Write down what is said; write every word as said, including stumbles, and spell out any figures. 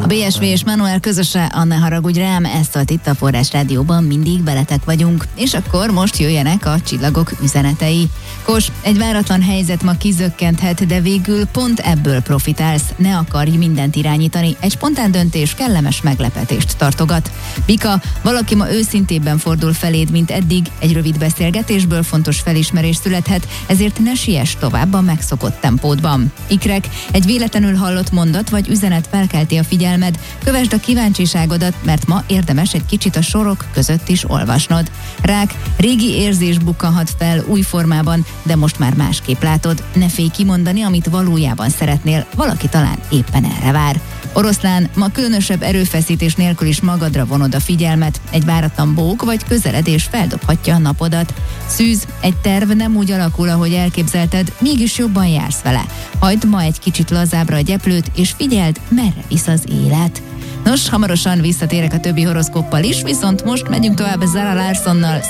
bé es vé és Manuel közöse, a Ne haragudj rám, ezt szólt itt a Forrás Rádióban, mindig veletek vagyunk. És akkor most jöjjenek a csillagok üzenetei. Kos, egy váratlan helyzet ma kizökkenthet, de végül pont ebből profitálsz. Ne akarj mindent irányítani, egy spontán döntés kellemes meglepetést tartogat. Bika, valaki ma őszintébben fordul feléd, mint eddig, egy rövid beszélgetésből fontos felismerés születhet, ezért ne siess tovább a megszokott tempódban. Ikrek, egy véletlenül hallott mondat vagy üzenet felkelti a figyelmed, kövesd a kíváncsiságodat, mert ma érdemes egy kicsit a sorok között is olvasnod. Rák, régi érzés bukkanhat fel új formában, de most már másképp látod. Ne félj kimondani, amit valójában szeretnél, valaki talán éppen erre vár. Oroszlán, ma különösebb erőfeszítés nélkül is magadra vonod a figyelmet, egy váratlan bók vagy közeledés feldobhatja a napodat. Szűz, egy terv nem úgy alakul, ahogy elképzelted, mégis jobban jársz vele. Hagyd ma egy kicsit lazábbra a gyeplőt, és figyeld, merre visz az élet. Nos, hamarosan visszatérek a többi horoszkóppal is, viszont most megyünk tovább Zara Larsonnal.